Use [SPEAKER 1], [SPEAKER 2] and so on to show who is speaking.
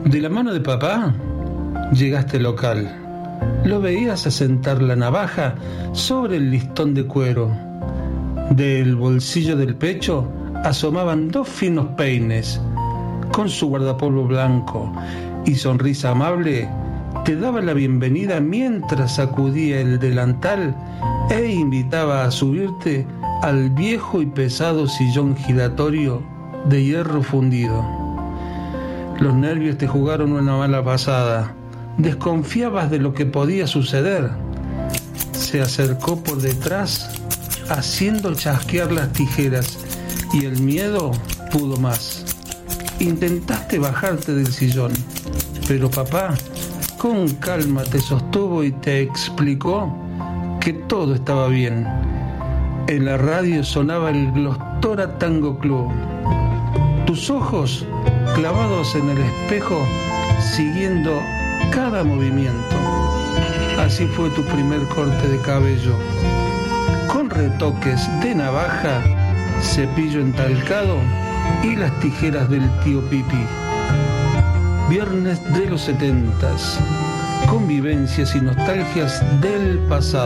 [SPEAKER 1] De la mano de papá, llegaste al local. Lo veías asentar la navaja sobre el listón de cuero. Del bolsillo del pecho asomaban 2 finos peines. Con su guardapolvo blanco y sonrisa amable, te daba la bienvenida mientras sacudía el delantal e invitaba a subirte al viejo y pesado sillón giratorio de hierro fundido. Los nervios te jugaron una mala pasada. Desconfiabas de lo que podía suceder. Se acercó por detrás haciendo chasquear las tijeras y el miedo pudo más. Intentaste bajarte del sillón, pero papá con calma te sostuvo y te explicó que todo estaba bien. En la radio sonaba el Glostora Tango Club. Tus ojos clavados en el espejo, siguiendo cada movimiento. Así fue tu primer corte de cabello, con retoques de navaja, cepillo entalcado y las tijeras del tío Pipi. Viernes de los 70s, convivencias y nostalgias del pasado.